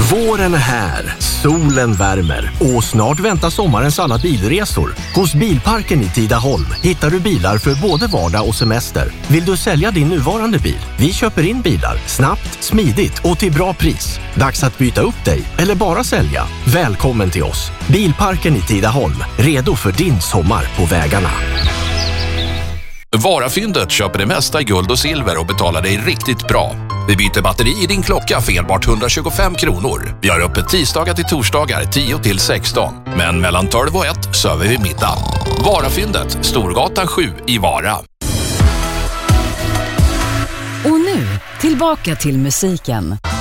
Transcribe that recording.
Våren är här, solen värmer och snart väntar sommarens alla bilresor. Hos Bilparken i Tidaholm hittar du bilar för både vardag och semester. Vill du sälja din nuvarande bil? Vi köper in bilar snabbt, smidigt och till bra pris. Dags att byta upp dig eller bara sälja. Välkommen till oss. Bilparken i Tidaholm, redo för din sommar på vägarna. Varafyndet köper det mesta i guld och silver och betalar dig riktigt bra. Vi byter batteri i din klocka för enbart 125 kronor. Vi har öppet tisdagar till torsdagar 10 till 16. Men mellan 12 och 1 söver vi middag. Varafyndet, Storgatan 7 i Vara. Och nu, tillbaka till musiken.